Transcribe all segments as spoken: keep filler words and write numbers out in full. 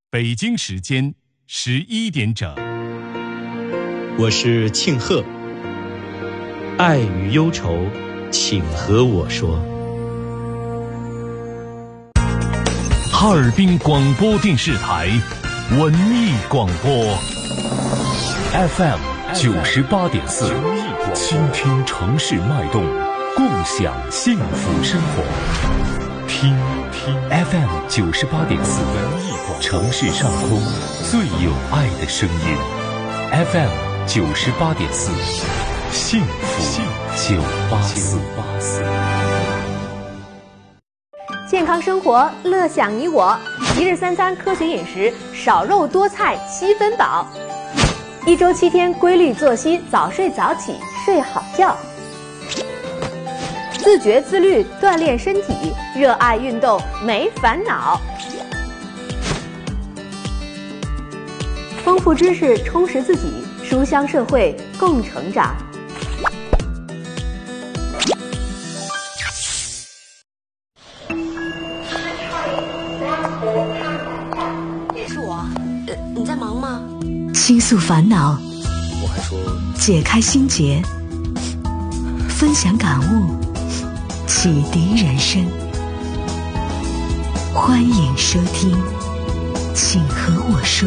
北京时间十一点整。 我是庆贺，爱与忧愁，请和我说。 哈尔滨广播电视台文艺广播 F M 九十八点四，倾听城市脉动，共享幸福生活。听听 F M 九十八点四，城市上空最有爱的声音。F M 九十八点四，幸福九八四。 健康生活，乐享你我。一日三餐科学饮食，少肉多菜七分饱。一周七天规律作息，早睡早起，睡好觉。自觉自律，锻炼身体，热爱运动，没烦恼。丰富知识，充实自己，书香社会，共成长。 是我，呃，你在忙吗？ 倾诉烦恼， 我还说解开心结，分享感悟，启迪人生。欢迎收听，请和我说。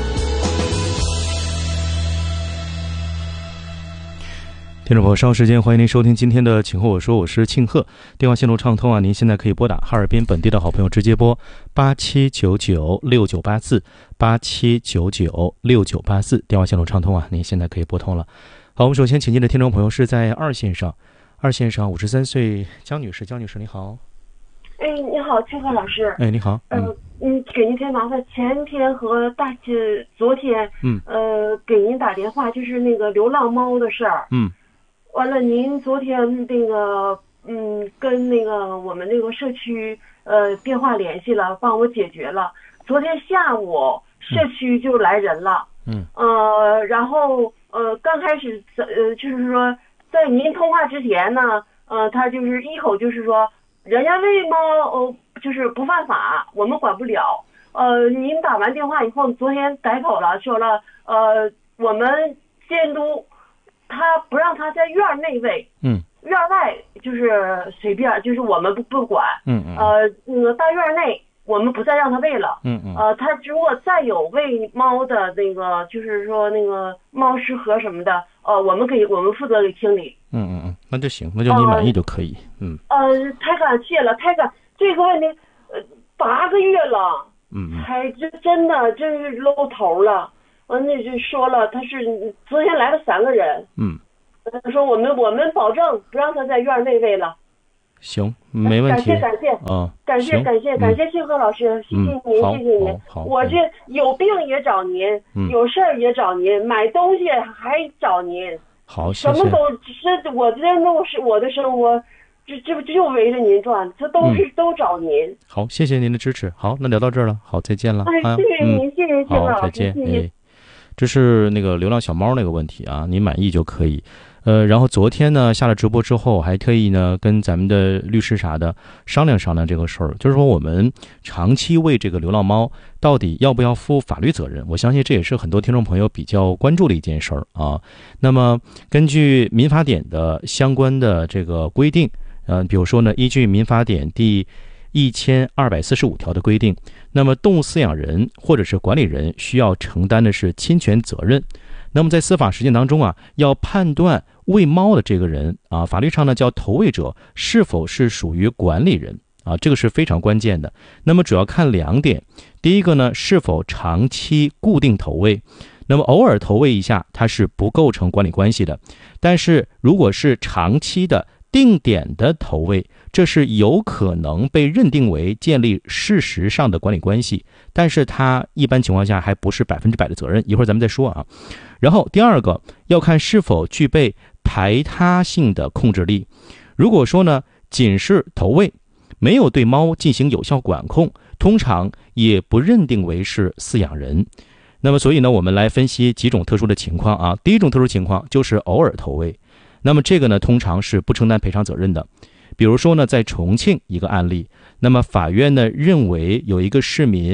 听众朋友，稍后时间欢迎您收听今天的请和我说，我是庆贺。电话线路畅通啊，您现在可以拨打哈尔滨本地的好朋友直接拨八七九九六九八四八七九九六九八四，电话线路畅通啊，您现在可以拨通了。好，我们首先请进的听众朋友是在二线上，二线上五十三岁江女士，江女士你好。 哎，你好，庆贺老师。 哎，你好。 嗯，嗯，给您添麻烦，前天和大姐昨天， 嗯， 呃，给您打电话，就是那个流浪猫的事儿。 嗯。 完了，您昨天那个，嗯，跟那个我们那个社区呃电话联系了，帮我解决了。昨天下午社区就来人了， 嗯， 呃，然后呃刚开始呃就是说在您通话之前呢，呃他就是一口就是说人家喂猫呃就是不犯法，我们管不了。呃，您打完电话以后，昨天改口了，说了呃我们监督。他不让他在院内喂， 嗯， 院外就是随便，就是我们不不管， 嗯嗯， 呃，那个大院内我们不再让他喂了， 嗯嗯， 呃，他如果再有喂猫的那个，就是说那个猫食盒什么的，呃，我们可以我们负责给清理， 嗯嗯嗯，那就行，那就你满意就可以，嗯， 呃，太感谢了，太感这个问题，呃，八个月了， 嗯嗯， 还真真的真是露头了。完，那就说了，他是昨天来了三个人。嗯，他说我们我们保证不让他在院内喂了。 行，没问题。 感谢感谢啊， 感谢感谢感谢庆贺老师，谢谢您谢谢您。我这有病也找您，有事儿也找您，买东西还找您。 好，谢谢。 什么都是我这都是我的生活，这这就围着您转，这都是都找您。 好，谢谢您的支持。好，那聊到这儿了，好，再见了。 哎，谢谢您，谢谢庆贺老师， 再见， 谢谢。 这是那个流浪小猫那个问题啊，您满意就可以。呃，然后昨天呢下了直播之后，还特意呢跟咱们的律师啥的商量商量这个事儿，就是说我们长期喂这个流浪猫到底要不要负法律责任？我相信这也是很多听众朋友比较关注的一件事儿啊。那么根据民法典的相关的这个规定，呃，比如说呢，依据民法典第一千二百四十五条的规定，那么动物饲养人或者是管理人需要承担的是侵权责任。那么在司法实践当中啊，要判断喂猫的这个人啊，法律上呢叫投喂者是否是属于管理人啊，这个是非常关键的。那么主要看两点，第一个呢，是否长期固定投喂。那么偶尔投喂一下，它是不构成管理关系的。但是如果是长期的定点的投喂，这是有可能被认定为建立事实上的管理关系，但是它一般情况下还不是百分之百的责任，一会儿咱们再说啊。然后第二个要看是否具备排他性的控制力。如果说呢，仅是投喂，没有对猫进行有效管控，通常也不认定为是饲养人。那么所以呢，我们来分析几种特殊的情况啊。第一种特殊情况就是偶尔投喂，那么这个呢，通常是不承担赔偿责任的。比如说呢，在重庆一个案例，那么法院呢认为有一个市民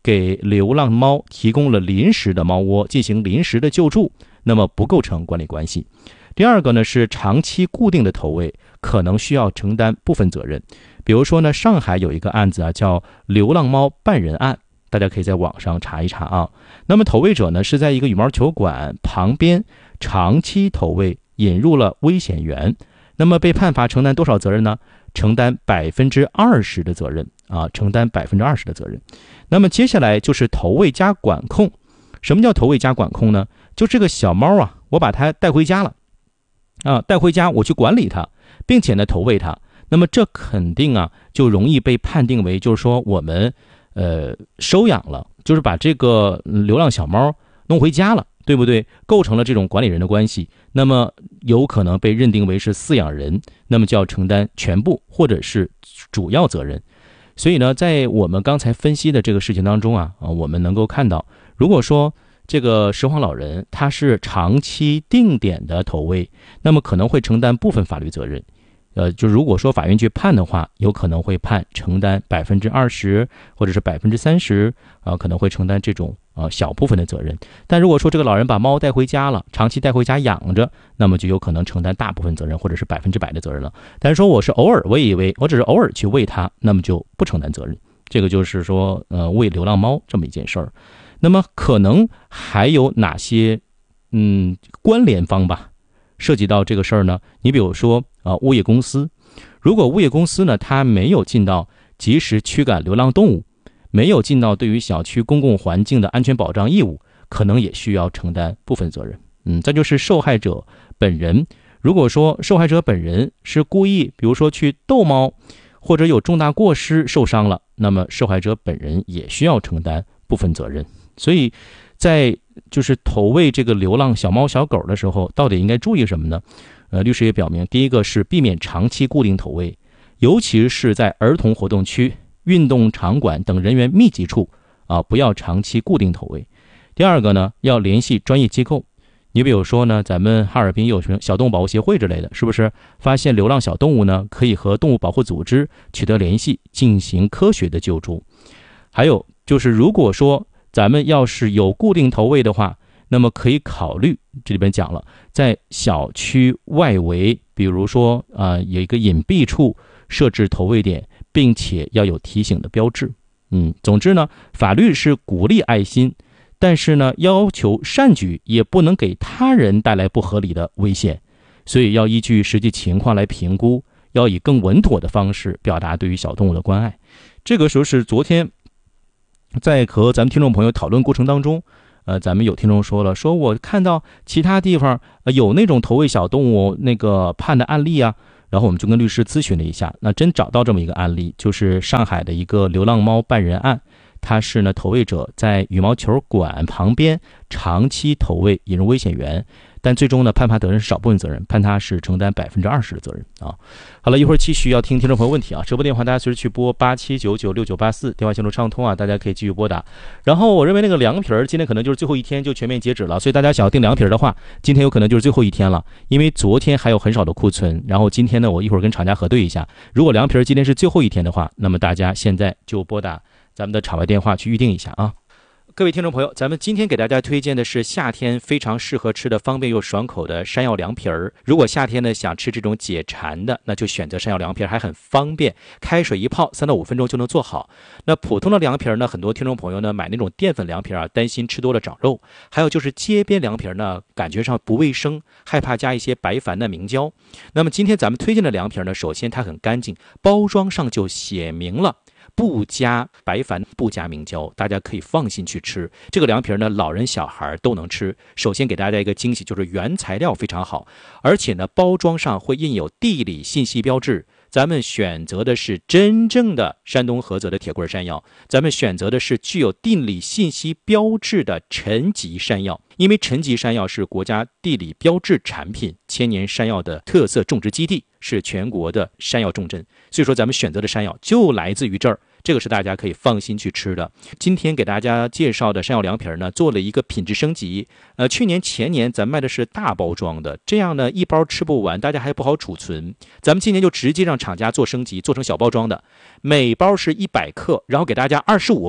给流浪猫提供了临时的猫窝进行临时的救助，那么不构成管理关系。第二个呢是长期固定的投喂，可能需要承担部分责任。比如说呢，上海有一个案子啊，叫流浪猫半人案，大家可以在网上查一查啊。那么投喂者呢是在一个羽毛球馆旁边长期投喂，引入了危险源，那么被判罚承担多少责任呢？承担百分之二十的责任啊，承担百分之二十的责任。那么接下来就是投喂加管控。什么叫投喂加管控呢？就这个小猫啊，我把它带回家了啊，带回家我去管理它，并且呢投喂它，那么这肯定啊就容易被判定为就是说我们呃收养了，就是把这个流浪小猫弄回家了，对不对？构成了这种管理人的关系，那么有可能被认定为是饲养人，那么就要承担全部或者是主要责任。所以呢，在我们刚才分析的这个事情当中啊，啊，我们能够看到，如果说这个拾荒老人他是长期定点的投喂，那么可能会承担部分法律责任。呃，就如果说法院去判的话，有可能会判承担百分之二十或者是百分之三十，啊，可能会承担这种呃小部分的责任。但如果说这个老人把猫带回家了，长期带回家养着，那么就有可能承担大部分责任，或者是百分之百的责任了。但是说我是偶尔喂一喂，我只是偶尔去喂它，那么就不承担责任。这个就是说，呃，喂流浪猫这么一件事儿。那么可能还有哪些嗯关联方吧？涉及到这个事儿呢？你比如说啊、呃，物业公司，如果物业公司呢，它没有尽到及时驱赶流浪动物，没有尽到对于小区公共环境的安全保障义务，可能也需要承担部分责任。嗯，再就是受害者本人，如果说受害者本人是故意，比如说去逗猫，或者有重大过失受伤了，那么受害者本人也需要承担部分责任。所以在就是投喂这个流浪小猫小狗的时候，到底应该注意什么呢？呃，律师也表明，第一个是避免长期固定投喂，尤其是在儿童活动区、运动场馆等人员密集处啊，不要长期固定投喂。第二个呢，要联系专业机构。你比如说呢，咱们哈尔滨有什么小动物保护协会之类的，是不是发现流浪小动物呢，可以和动物保护组织取得联系，进行科学的救助。还有就是如果说咱们要是有固定投喂的话，那么可以考虑，这里边讲了，在小区外围，比如说啊、呃，有一个隐蔽处设置投喂点，并且要有提醒的标志。嗯，总之呢，法律是鼓励爱心，但是呢，要求善举也不能给他人带来不合理的危险，所以要依据实际情况来评估，要以更稳妥的方式表达对于小动物的关爱。这个时候是昨天在和咱们听众朋友讨论过程当中，呃，咱们有听众说了，说我看到其他地方、呃、有那种投喂小动物那个判的案例啊，然后我们就跟律师咨询了一下，那真找到这么一个案例，就是上海的一个流浪猫半人案，他是呢投喂者在羽毛球馆旁边长期投喂，引入危险源，但最终呢判罚责任是少部分责任，判他是承担百分之二十的责任啊。好了，一会儿继续要听听众朋友问题啊，直播电话大家随时去拨八七九九六九八四，电话线路畅通啊，大家可以继续拨打。然后我认为那个凉皮儿今天可能就是最后一天就全面截止了，所以大家想要订凉皮儿的话，今天有可能就是最后一天了，因为昨天还有很少的库存，然后今天呢我一会儿跟厂家核对一下，如果凉皮儿今天是最后一天的话，那么大家现在就拨打咱们的场外电话去预定一下啊。各位听众朋友，咱们今天给大家推荐的是夏天非常适合吃的方便又爽口的山药凉皮儿。如果夏天呢想吃这种解馋的，那就选择山药凉皮儿，还很方便，开水一泡，三到五分钟就能做好。那普通的凉皮儿呢，很多听众朋友呢买那种淀粉凉皮儿啊，担心吃多了长肉；还有就是街边凉皮儿呢，感觉上不卫生，害怕加一些白矾的明胶。那么今天咱们推荐的凉皮儿呢，首先它很干净，包装上就写明了不加白矾，不加明胶，大家可以放心去吃。这个凉皮呢，老人小孩都能吃。首先给大家一个惊喜，就是原材料非常好，而且呢，包装上会印有地理信息标志。咱们选择的是真正的山东菏泽的铁棍山药，咱们选择的是具有地理信息标志的陈集山药，因为陈集山药是国家地理标志产品，千年山药的特色种植基地，是全国的山药重镇，所以说咱们选择的山药就来自于这儿。这个是大家可以放心去吃的。今天给大家介绍的山药凉皮呢，做了一个品质升级。呃，去年前年咱卖的是大包装的，这样呢一包吃不完，大家还不好储存。咱们今年就直接让厂家做升级，做成小包装的，每包是一百克，然后给大家二十五包。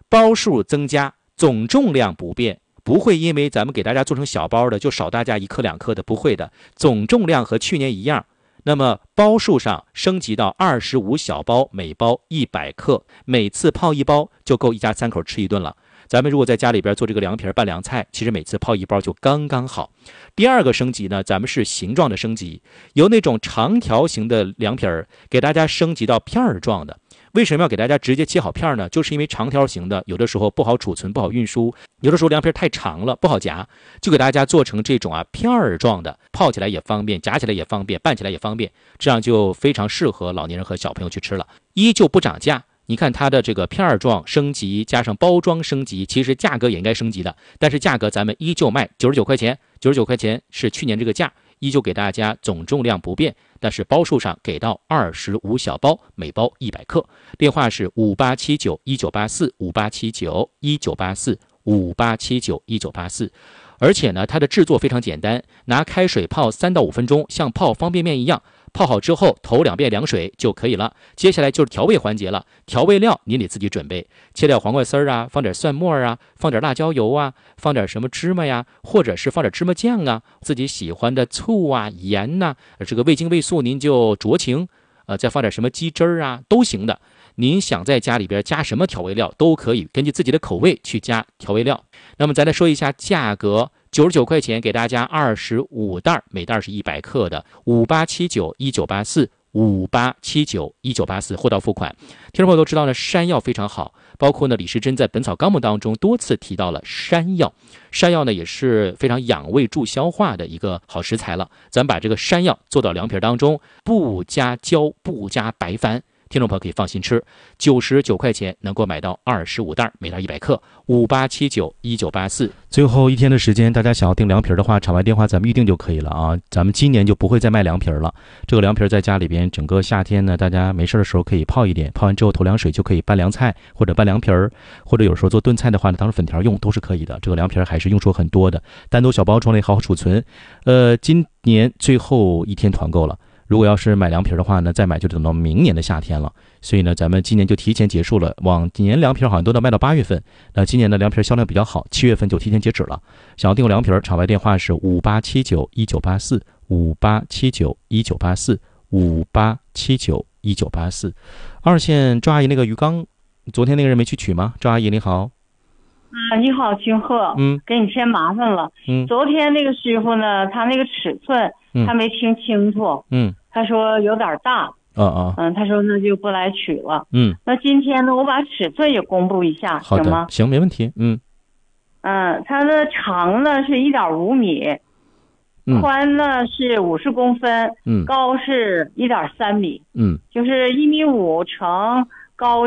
包数增加，总重量不变，不会因为咱们给大家做成小包的就少大家一克两克的，不会的，总重量和去年一样。那么包数上升级到二十五小包，每包一百克，每次泡一包就够一家三口吃一顿了。咱们如果在家里边做这个凉皮拌凉菜，其实每次泡一包就刚刚好。第二个升级呢，咱们是形状的升级，由那种长条形的凉皮儿给大家升级到片儿状的。为什么要给大家直接切好片呢？就是因为长条形的有的时候不好储存，不好运输，有的时候凉皮太长了不好夹，就给大家做成这种啊片儿状的，泡起来也方便，夹起来也方便，拌起来也方便，这样就非常适合老年人和小朋友去吃了。依旧不涨价。你看它的这个片儿状升级加上包装升级，其实价格也应该升级的，但是价格咱们依旧卖九十九块钱，九十九块钱是去年这个价，依旧给大家总重量不变，但是包数上给到二十五小包，每包一百克。电话是五八七九一九八四五八七九一九八四五八七九一九八四。而且呢，它的制作非常简单，拿开水泡三到五分钟，像泡方便面一样。泡好之后，头两遍凉水就可以了。接下来就是调味环节了，调味料您得自己准备，切点黄瓜丝儿啊，放点蒜末啊，放点辣椒油啊，放点什么芝麻呀，或者是放点芝麻酱啊，自己喜欢的醋啊、盐呐、啊，这个味精味素您就酌情，呃，再放点什么鸡汁儿啊，都行的。您想在家里边加什么调味料都可以，根据自己的口味去加调味料。那么咱来说一下价格。九十九块钱给大家二十五袋，每袋是一百克的，五八七九一九八四五八七九一九八四，货到付款。听众朋友都知道呢，山药非常好，包括呢李时珍在《本草纲目》当中多次提到了山药，山药呢也是非常养胃助消化的一个好食材了。咱把这个山药做到凉皮当中，不加椒，不加白矾。听众朋友可以放心吃，九十九块钱能够买到二十五袋，每袋一百克，五八七九一九八四。最后一天的时间，大家想要订凉皮的话，场外电话咱们预定就可以了啊。咱们今年就不会再卖凉皮了。这个凉皮在家里边，整个夏天呢，大家没事的时候可以泡一点，泡完之后投凉水就可以拌凉菜或者拌凉皮儿，或者有时候做炖菜的话呢，当成粉条用都是可以的。这个凉皮还是用处很多的，单独小包装里好好储存。呃，今年最后一天团购了。如果要是买凉皮的话呢，再买就等到明年的夏天了。所以呢，咱们今年就提前结束了。往年凉皮好像都能卖到八月份，那今年的凉皮销量比较好，七月份就提前截止了。想要订购凉皮，场外电话是五八七九一九八四五八七九一九八四五八七九一九八四。二线赵阿姨那个鱼缸，昨天那个人没去取吗？赵阿姨你好。 啊，你好，清鹤， 嗯， 给你添麻烦了。 嗯， 昨天那个师傅呢，他那个尺寸， 嗯、 他没听清楚。 嗯， 他说有点大。 啊啊， 嗯，他说那就不来取了。 嗯， 那今天呢，我把尺寸也公布一下， 好的， 行吗？ 行，没问题。嗯， 嗯，它的长呢是一点五米， 嗯、 宽呢是五十公分， 嗯， 高是一点三米， 嗯， 就是一米五乘高